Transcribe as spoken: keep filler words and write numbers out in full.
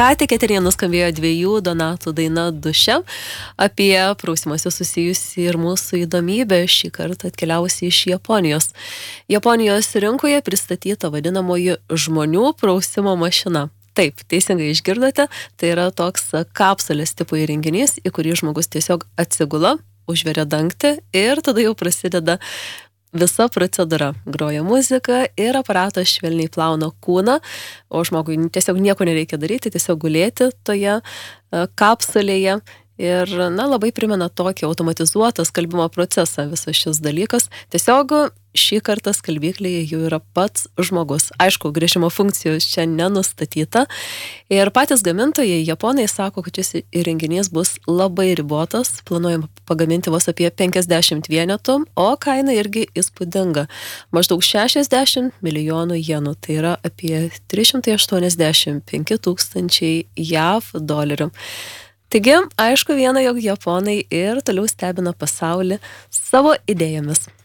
Ką tik eteryje nuskambėjo dviejų Donatų daina Duše apie prausimosi susijusi ir mūsų įdomybę šį kartą atkeliavusi iš Japonijos. Japonijos rinkoje pristatyta vadinamoji žmonių prausimo mašina. Taip, teisingai išgirdote, tai yra toks kapsulės tipo įrenginys, į kurį žmogus tiesiog atsigula, užveria dangtį ir tada jau prasideda visa procedūra. Groja muzika ir aparatas švelniai plauna kūną, o žmogui tiesiog nieko nereikia daryti, tiesiog gulėti toje kapsulėje. Ir, na, labai primena tokį automatizuotą skalbimo procesą visas šis dalykas. Tiesiog šį kartą skalbyklėje jau yra pats žmogus. Aišku, gręžimo funkcijos čia nenustatyta. Ir patys gamintojai, japonai, sako, kad šis įrenginys bus labai ribotas. Planuojama pagaminti vos apie penkiasdešimt vienetų, o kaina irgi įspūdinga. Maždaug šešiasdešimt milijonų jenų. Tai yra apie trys šimtai aštuoniasdešimt penki tūkstančiai jav dolerių. Taigi, aišku viena, jog japonai ir toliau stebina pasaulį savo idėjomis.